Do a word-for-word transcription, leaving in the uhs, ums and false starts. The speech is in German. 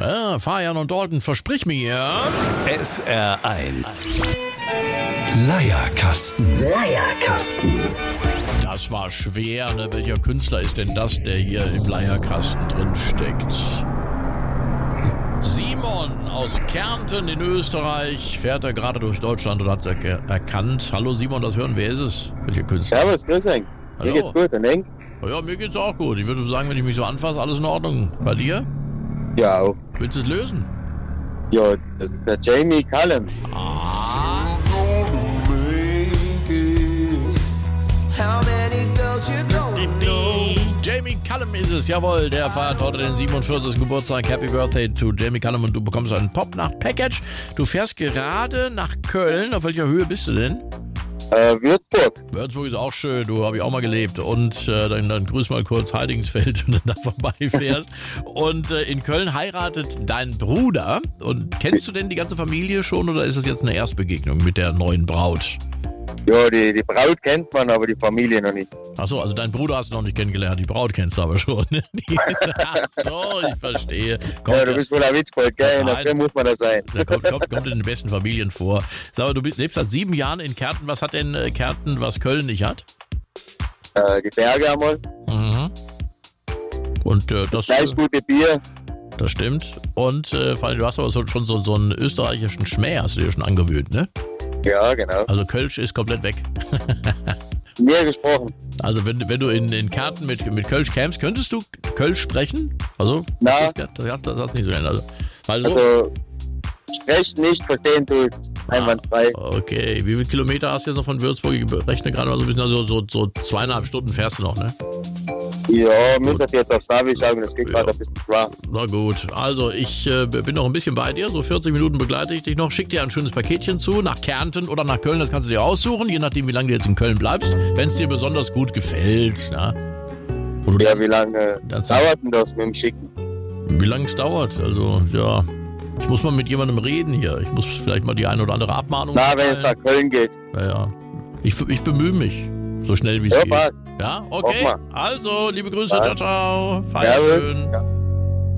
Ja, Fabian und Dalton, versprich mir. S R eins. Leierkasten. Leierkasten. Das war schwer, ne? Welcher Künstler ist denn das, der hier im Leierkasten drin steckt? Simon aus Kärnten in Österreich fährt er gerade durch Deutschland und hat es er- erkannt. Hallo Simon, das hören, wer ist es? Welcher Künstler? Servus, grüß euch. Hallo. Mir geht's gut, und Eng? Oh ja, mir geht's auch gut. Ich würde sagen, wenn ich mich so anfasse, alles in Ordnung. Bei dir? Ja, auch. Willst du es lösen? Ja, das ist der Jamie Cullum. Ah. Jamie Cullum ist es, jawohl, der feiert heute den siebenundvierzigsten Geburtstag. Happy Birthday to Jamie Cullum und du bekommst einen Pop-Nacht-Package. Du fährst gerade nach Köln. Auf welcher Höhe bist du denn? Äh, Würzburg. Würzburg ist auch schön, du, habe ich auch mal gelebt. Und äh, dann, dann grüß mal kurz Heidingsfeld, wenn du da vorbeifährst. Und äh, in Köln heiratet dein Bruder. Und kennst du denn die ganze Familie schon oder ist das jetzt eine Erstbegegnung mit der neuen Braut? Ja, die, die Braut kennt man, aber die Familie noch nicht. Achso, also deinen Bruder hast du noch nicht kennengelernt, die Braut kennst du aber schon. Die, Achso, ich verstehe. Kommt Ja, du bist wohl ein Witzbold, gell? In der Nein. Film muss man das sein. Der kommt, kommt, kommt in den besten Familien vor. Sag mal, du bist, lebst seit sieben Jahren in Kärnten. Was hat denn äh, Kärnten, was Köln nicht hat? Äh, die Berge einmal. Mhm. Und äh, das, Gleich gute Bier. das stimmt. Und äh, vor allem, du hast aber so, schon so, so einen österreichischen Schmäh, hast du dir schon angewöhnt, ne? Ja, genau. Also Kölsch ist komplett weg. Mir gesprochen. Also wenn, wenn du in, in Kärnten mit, mit Kölsch kämst, könntest du Kölsch sprechen? Also, Na. das, das, hast, das hast du nicht so gerne. Also, weil so, Also, sprechen nicht, verstehen tut. Einwandfrei. okay, wie viele Kilometer hast du jetzt noch von Würzburg? Ich rechne gerade mal so ein bisschen, also so, so zweieinhalb Stunden fährst du noch, ne? Ja, müsst ihr jetzt aufs Navi schauen, das geht Ja. gerade ein bisschen klar. Na gut, also ich äh, bin noch ein bisschen bei dir, so vierzig Minuten begleite ich dich noch, schick dir ein schönes Paketchen zu, nach Kärnten oder nach Köln, das kannst du dir aussuchen, je nachdem wie lange du jetzt in Köln bleibst, wenn es dir besonders gut gefällt. Na? Und du Ja, denkst, wie lange das- dauert denn das mit dem Schicken? wie lange es dauert, also ja, ich muss mal mit jemandem reden hier, ich muss vielleicht mal die eine oder andere Abmahnung Na, wenn es erteilen. nach Köln geht. Naja, ich, ich bemühe mich, so schnell wie es Ja, geht. passt. Ja, okay, Mach also liebe Grüße, Ja. ciao, ciao, feier Jawohl. schön. Ja.